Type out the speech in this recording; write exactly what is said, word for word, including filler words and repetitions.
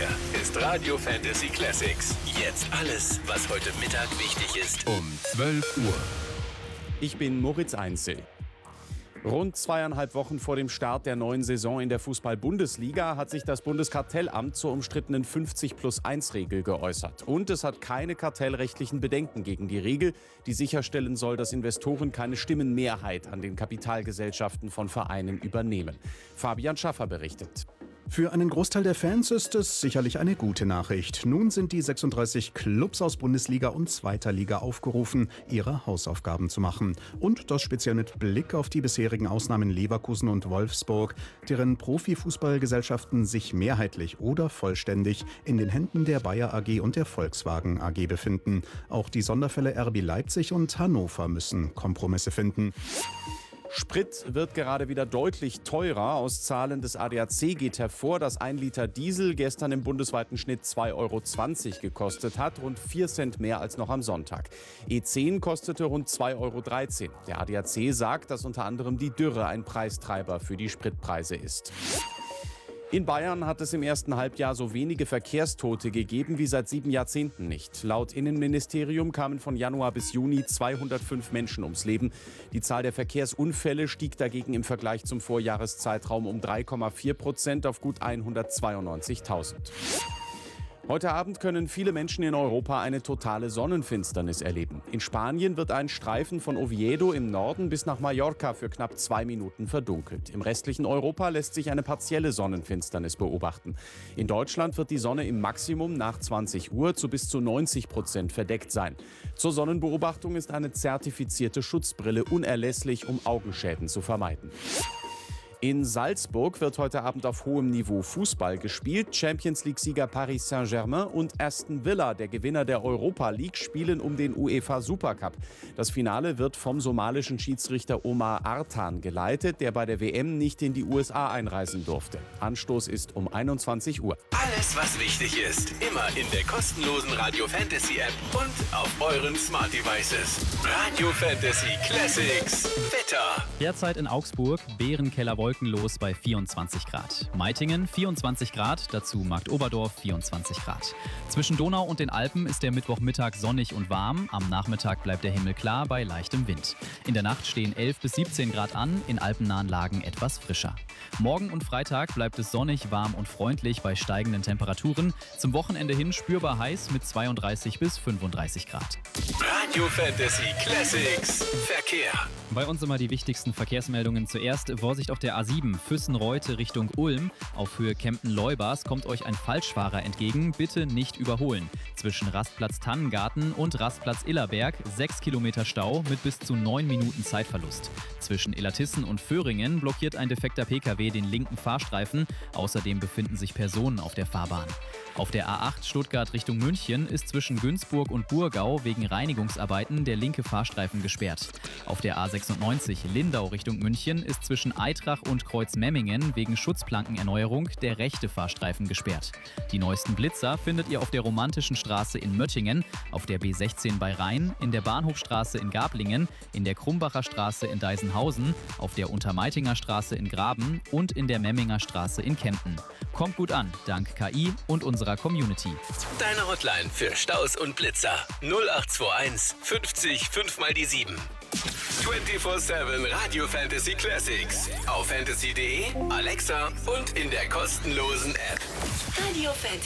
Hier ist Radio Fantasy Classics. Jetzt alles, was heute Mittag wichtig ist. Um zwölf Uhr. Ich bin Moritz Einzel. Rund zweieinhalb Wochen vor dem Start der neuen Saison in der Fußball-Bundesliga hat sich das Bundeskartellamt zur umstrittenen fünfzig plus eins Regel geäußert. Und es hat keine kartellrechtlichen Bedenken gegen die Regel, die sicherstellen soll, dass Investoren keine Stimmenmehrheit an den Kapitalgesellschaften von Vereinen übernehmen. Fabian Schaffer berichtet. Für einen Großteil der Fans ist es sicherlich eine gute Nachricht. Nun sind die sechsunddreißig Clubs aus Bundesliga und zweiter Liga aufgerufen, ihre Hausaufgaben zu machen. Und das speziell mit Blick auf die bisherigen Ausnahmen Leverkusen und Wolfsburg, deren Profifußballgesellschaften sich mehrheitlich oder vollständig in den Händen der Bayer A G und der Volkswagen A G befinden. Auch die Sonderfälle R B Leipzig und Hannover müssen Kompromisse finden. Sprit wird gerade wieder deutlich teurer. Aus Zahlen des A D A C geht hervor, dass ein Liter Diesel gestern im bundesweiten Schnitt zwei Euro zwanzig gekostet hat, rund vier Cent mehr als noch am Sonntag. E zehn kostete rund zwei Euro dreizehn. Der A D A C sagt, dass unter anderem die Dürre ein Preistreiber für die Spritpreise ist. In Bayern hat es im ersten Halbjahr so wenige Verkehrstote gegeben wie seit sieben Jahrzehnten nicht. Laut Innenministerium kamen von Januar bis Juni zweihundertfünf Menschen ums Leben. Die Zahl der Verkehrsunfälle stieg dagegen im Vergleich zum Vorjahreszeitraum um drei Komma vier Prozent auf gut hundertzweiundneunzigtausend. Heute Abend können viele Menschen in Europa eine totale Sonnenfinsternis erleben. In Spanien wird ein Streifen von Oviedo im Norden bis nach Mallorca für knapp zwei Minuten verdunkelt. Im restlichen Europa lässt sich eine partielle Sonnenfinsternis beobachten. In Deutschland wird die Sonne im Maximum nach zwanzig Uhr zu bis zu neunzig Prozent verdeckt sein. Zur Sonnenbeobachtung ist eine zertifizierte Schutzbrille unerlässlich, um Augenschäden zu vermeiden. In Salzburg wird heute Abend auf hohem Niveau Fußball gespielt. Champions-League-Sieger Paris Saint-Germain und Aston Villa, der Gewinner der Europa League, spielen um den UEFA Supercup. Das Finale wird vom somalischen Schiedsrichter Omar Artan geleitet, der bei der W M nicht in die U S A einreisen durfte. Anstoß ist um einundzwanzig Uhr. Alles, was wichtig ist, immer in der kostenlosen Radio Fantasy App und auf euren Smart Devices. Radio Fantasy Classics. Wetter. Derzeit in Augsburg, Bärenkeller wolkenlos bei vierundzwanzig Grad. Meitingen vierundzwanzig Grad, dazu Marktoberdorf vierundzwanzig Grad. Zwischen Donau und den Alpen ist der Mittwochmittag sonnig und warm. Am Nachmittag bleibt der Himmel klar bei leichtem Wind. In der Nacht stehen elf bis siebzehn Grad an, in alpennahen Lagen etwas frischer. Morgen und Freitag bleibt es sonnig, warm und freundlich bei steigenden Temperaturen. Zum Wochenende hin spürbar heiß mit zweiunddreißig bis fünfunddreißig Grad. Radio Fantasy Classics. Verkehr. Bei uns immer die wichtigsten Verkehrsmeldungen. Zuerst Vorsicht auf der A sieben, Füssen-Reute Richtung Ulm. Auf Höhe Kempten-Leubers kommt euch ein Falschfahrer entgegen. Bitte nicht überholen. Zwischen Rastplatz Tannengarten und Rastplatz Illerberg sechs Kilometer Stau mit bis zu neun Minuten Zeitverlust. Zwischen Illertissen und Föhringen blockiert ein defekter P K W den linken Fahrstreifen. Außerdem befinden sich Personen auf der Fahrbahn. Auf der A acht Stuttgart Richtung München ist zwischen Günzburg und Burgau wegen Reinigungsarbeiten der linke Fahrstreifen gesperrt. Auf der A sechsundneunzig Lindau Richtung München ist zwischen Eitrach und Kreuzmemmingen wegen Schutzplankenerneuerung der rechte Fahrstreifen gesperrt. Die neuesten Blitzer findet ihr auf der Romantischen Straße in Möttingen, auf der B sechzehn bei Rhein, in der Bahnhofstraße in Gablingen, in der Krumbacher Straße in Deisenhausen, auf der Untermeitinger Straße in Graben und in der Memminger Straße in Kempten. Kommt gut an, dank K I und unserer Community. Deine Hotline für Staus und Blitzer null acht zwei eins fünfzig fünf mal die sieben. vierundzwanzig sieben Radio Fantasy Classics auf fantasy punkt de, Alexa und in der kostenlosen App. Radio Fantasy.